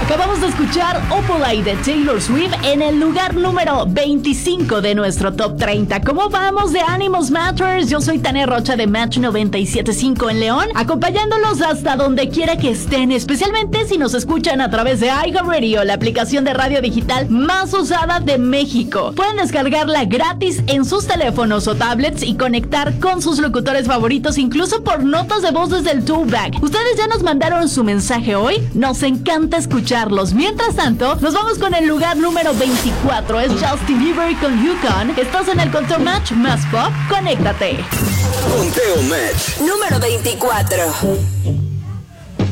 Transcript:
Acabamos de escuchar Opalite de Taylor Swift en el lugar número 25 de nuestro Top 30. ¿Cómo vamos de Animals Matters? Yo soy Tania Rocha de Match 97.5 en León, acompañándolos hasta donde quiera que estén, especialmente si nos escuchan a través de iHeartRadio, la aplicación de radio digital más usada de México. Pueden descargarla gratis en sus teléfonos o tablets y conectar con sus locutores favoritos, incluso por notas de voz desde el TuneBack. ¿Ustedes ya nos mandaron su mensaje hoy? Nos encanta escucharlos. Mientras tanto, nos vamos con el lugar número 24. Es Justin Bieber con Yukon. Estás en el Conteo Match más pop. Conéctate. Conteo Match. Número 24.